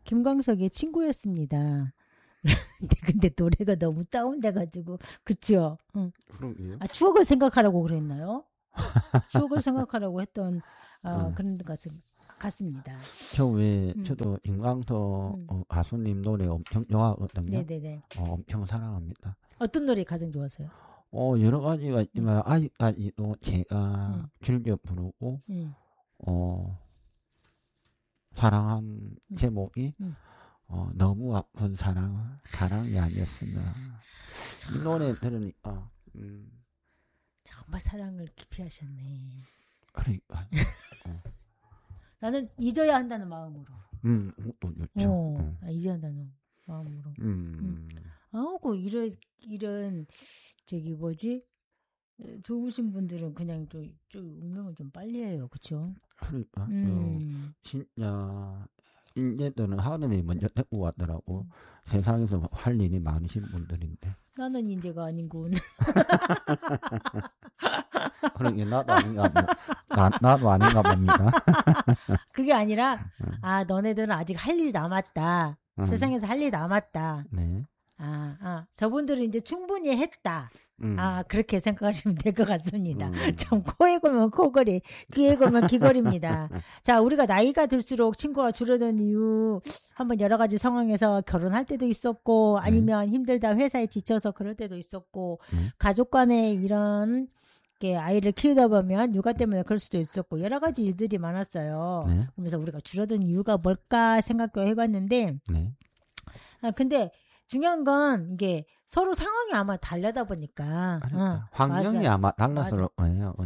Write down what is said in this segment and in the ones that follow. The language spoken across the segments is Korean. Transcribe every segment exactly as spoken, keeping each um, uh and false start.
김광석의 친구였습니다. 근데, 근데 노래가 너무 다운돼가지고 그쵸? 응. 그러게요. 아, 추억을 생각하라고 그랬나요? 추억을 생각하라고 했던 어, 응. 그런 것 같, 같습니다. 저 왜 음. 저도 김광석 음. 어, 가수님 노래 엄청 좋아하거든요. 네네네. 어, 엄청 사랑합니다. 어떤 노래 가장 좋아하세요? 어, 여러 가지가 있지만 아직까지도 제가 음. 즐겨 부르고 음. 어, 사랑한 음. 제목이 음. 어, 너무 아픈 사랑, 사랑이 아니었으나. 이 노래 들으니까, 음, 정말 사랑을 깊이 하셨네. 그러니까. 어. 나는 잊어야 한다는 마음으로. 음, 어, 좋죠. 어, 어. 아, 잊어야 한다는 마음으로. 음, 음. 아고 이런 이런 저기 뭐지? 좋으신 분들은 그냥 좀, 좀 운명을 좀 빨리 해요, 그렇죠? 그러니까, 음. 어, 진짜, 인제들은 하늘이 먼저 데리고 왔더라고. 음. 세상에서 할 일이 많으신 분들인데. 나는 인재가 아닌군. 그러게, 나도 아닌가, 뭐, 나, 나도 아닌가 봅니다. 그게 아니라, 아, 너네들은 아직 할 일 남았다. 음. 세상에서 할 일 남았다. 네. 아, 아, 저분들은 이제 충분히 했다. 음. 아, 그렇게 생각하시면 될 것 같습니다. 음. 참, 코에 걸면 코걸이, 귀에 걸면 귀걸이입니다. 자, 우리가 나이가 들수록 친구가 줄어든 이유, 한번 여러 가지 상황에서 결혼할 때도 있었고, 아니면 힘들다 회사에 지쳐서 그럴 때도 있었고, 음. 가족 간에 이런, 게 아이를 키우다 보면 육아 때문에 그럴 수도 있었고, 여러 가지 일들이 많았어요. 네. 그러면서 우리가 줄어든 이유가 뭘까 생각도 해봤는데, 네. 아, 근데, 중요한 건 이게 서로 상황이 아마 다르다 보니까 그러니까 어, 환경이 맞아. 아마 달라서 그래요.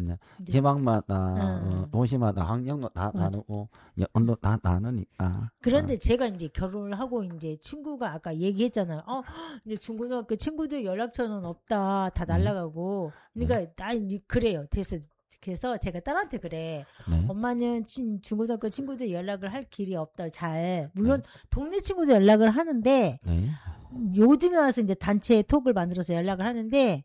지방마다 응. 어, 도시마다 환경도 다 맞아. 다르고 연도 다 다르니까. 그런데 어. 제가 이제 결혼을 하고 이제 친구가 아까 얘기했잖아요. 어, 이제 중고등학교 친구들 연락처는 없다, 다 날라가고. 네. 그러니까 나 그래요. 그래서 그래서 제가 딸한테 그래. 네. 엄마는 친, 중고등학교 친구들 연락을 할 길이 없다. 잘 물론 네. 동네 친구들 연락을 하는데. 네. 요즘에 와서 이제 단체 톡을 만들어서 연락을 하는데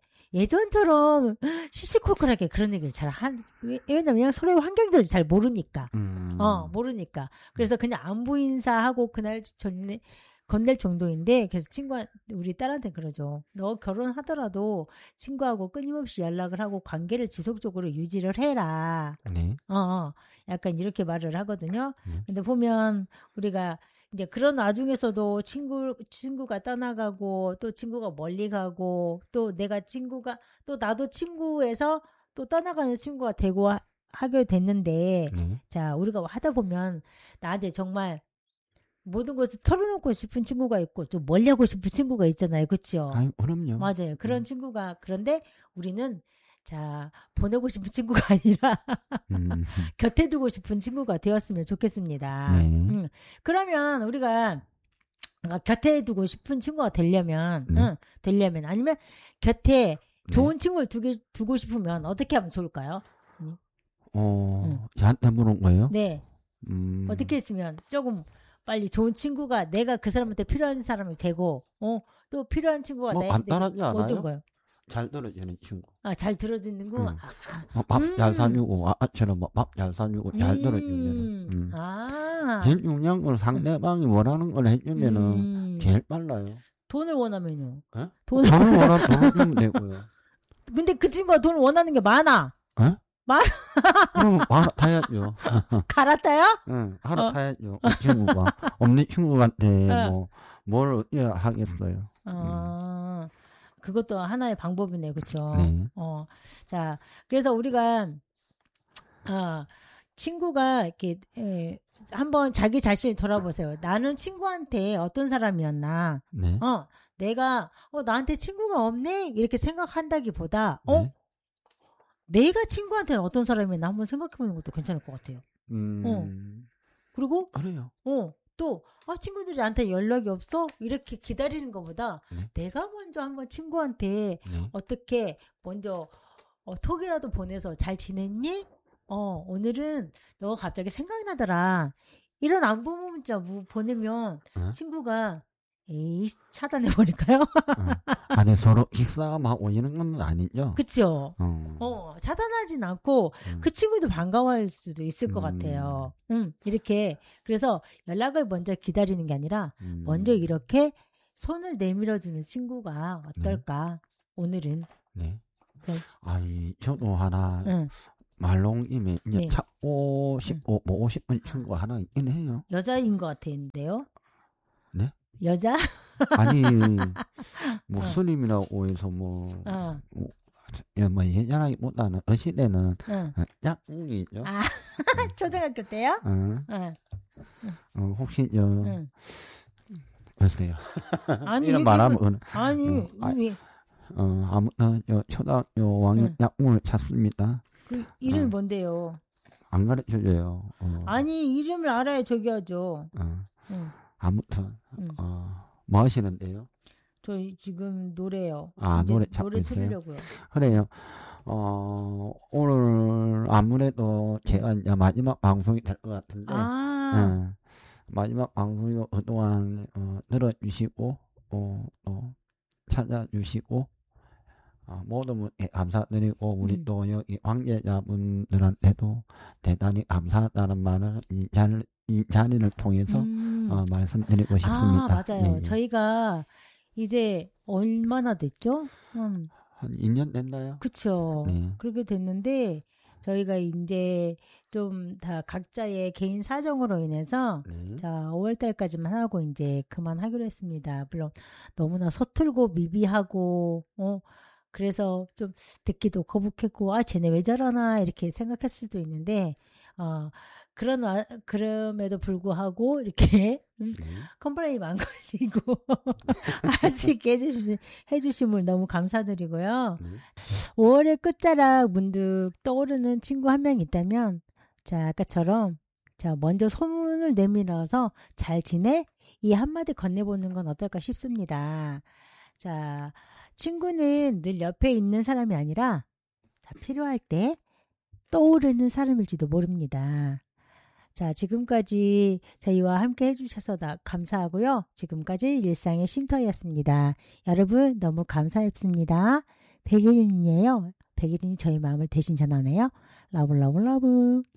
예전처럼 시시콜콜하게 그런 얘기를 잘 한, 왜냐면 서로의 환경들을 잘 모르니까. 음. 어, 모르니까. 그래서 그냥 안부 인사하고 그날 전에 건넬 정도인데, 그래서 친구, 우리 딸한테 그러죠. 너 결혼하더라도 친구하고 끊임없이 연락을 하고 관계를 지속적으로 유지를 해라. 네. 어, 어. 약간 이렇게 말을 하거든요. 네. 근데 보면 우리가 이제 그런 와중에서도 친구, 친구가 떠나가고 또 친구가 멀리 가고 또 내가 친구가 또 나도 친구에서 또 떠나가는 친구가 되고 하, 하게 됐는데 네. 자, 우리가 하다 보면 나한테 정말 모든 것을 털어놓고 싶은 친구가 있고 좀 멀리 하고 싶은 친구가 있잖아요. 그렇죠? 아유, 그럼요. 맞아요. 그런 음. 친구가 그런데 우리는 자, 보내고 싶은 친구가 아니라 음. 곁에 두고 싶은 친구가 되었으면 좋겠습니다. 네. 음. 그러면 우리가 곁에 두고 싶은 친구가 되려면, 네. 응, 되려면 아니면 곁에 좋은 네. 친구를 두고, 두고 싶으면 어떻게 하면 좋을까요? 어, 응. 저한테 물은 거예요? 네. 음. 어떻게 했으면 조금 빨리 좋은 친구가 내가 그 사람한테 필요한 사람이 되고, 어, 또 필요한 친구가 뭐 내, 간단하지 내가 않아요? 어떤 거요? 잘 떨어지는 친구. 아, 잘 들어주는 거? 응. 아, 아. 뭐 밥 잘 음. 사주고, 아처럼 뭐 밥 잘 사주고, 잘 음. 들어주면은. 음. 아. 제일 중요한 건 상대방이 원하는 걸 해주면은 음. 제일 빨라요. 돈을 원하면요. 에? 돈을, 돈을 원하면 돈을 주면 되고요. 근데 그 친구가 돈을 원하는 게 많아. 에? 많아. 그럼 갈아타야죠. 갈아타요? 응, 갈아타야죠. 그 친구가. 없는 친구한테 뭐, 뭘 어떻게 하겠어요. 어, 그것도 하나의 방법이네, 그쵸? 네. 어, 자, 그래서 우리가, 어, 친구가 이렇게, 에, 한번 자기 자신을 돌아보세요. 나는 친구한테 어떤 사람이었나? 네. 어, 내가, 어, 나한테 친구가 없네? 이렇게 생각한다기보다, 어? 네. 내가 친구한테는 어떤 사람이었나 한번 생각해보는 것도 괜찮을 것 같아요. 음. 어. 그리고, 그래요. 어, 또, 아, 친구들이 나한테 연락이 없어? 이렇게 기다리는 것보다 네. 내가 먼저 한번 친구한테 네. 어떻게 먼저 어, 톡이라도 보내서 잘 지냈니? 어, 오늘은 너가 갑자기 생각나더라. 이런 안부 문자 뭐 보내면 어? 친구가 에이, 차단해버릴까요? 어. 아니, 서로 기싸움하고 이런 건 아니죠? 그쵸? 어. 어, 차단하진 않고, 음. 그 친구도 반가워할 수도 있을 것 음. 같아요. 음, 이렇게. 그래서 연락을 먼저 기다리는 게 아니라, 음. 먼저 이렇게 손을 내밀어주는 친구가 어떨까? 오늘은. 네. 그렇지. 아니, 저도 하나, 응. 말롱님이 이제 네. 찾고 싶고, 보고 싶은 친구가 하나 있긴 해요. 여자인 것 같은데요? 네? 여자? 아니, 무슬림이라고 해서 뭐, 어. 뭐, 야, 뭐, 예전하기보다는, 어시대는, 응. 짝꿍이 있죠? 아, 초등학교 때요? 어, 응. 어, 혹시, 저, 응. 글쎄요. 아니, 이런 이거- 말하면, 은 아니, 어, 아, 왜, 어, 아무튼, 저, 초등학교 왕년 응. 약국을 찾습니다. 그 이름이 어. 뭔데요? 안 가르쳐줘요. 어, 아니, 이름을 알아야 저기 하죠. 어, 응. 아무튼, 응. 어, 뭐 하시는데요? 저희 지금 노래요. 아, 이제 노래 찾고 노래 있어요? 들으려고요. 그래요. 어, 오늘 아무래도 제가 이제 마지막 방송이 될 것 같은데, 아, 예, 마지막 방송이고 그동안 어, 들어주시고, 어, 또 찾아주시고, 어, 모든 분께 감사드리고, 우리 음. 또 여기 관계자분들한테도 대단히 감사하다는 말을 이 자리, 이 자리를 통해서 음. 어, 말씀드리고 싶습니다. 아, 맞아요. 예, 예. 저희가 이제 얼마나 됐죠? 음, 한 이 년 됐나요? 그쵸. 네. 그렇게 됐는데, 저희가 이제 좀 다 각자의 개인 사정으로 인해서 네. 자, 오월 달까지만 하고 이제 그만하기로 했습니다. 물론 너무나 서툴고 미비하고, 어, 그래서 좀 듣기도 거북했고, 아, 쟤네 왜 저러나 이렇게 생각할 수도 있는데, 어, 그런, 와- 그럼에도 불구하고 이렇게 음, 네. 컴플레인 안 걸리고 할 수 있게 해주신, 해주심을 너무 감사드리고요. 네. 오월의 끝자락 문득 떠오르는 친구 한 명 있다면, 자, 아까처럼, 자, 먼저 소문을 내밀어서 잘 지내? 이 한마디 건네보는 건 어떨까 싶습니다. 자, 친구는 늘 옆에 있는 사람이 아니라, 자, 필요할 때 떠오르는 사람일지도 모릅니다. 자, 지금까지 저희와 함께 해주셔서 나, 감사하고요. 지금까지 일상의 쉼터였습니다. 여러분, 너무 감사했습니다. 백일인이에요. 백일인이 저희 마음을 대신 전하네요. 러브, 러브, 러브.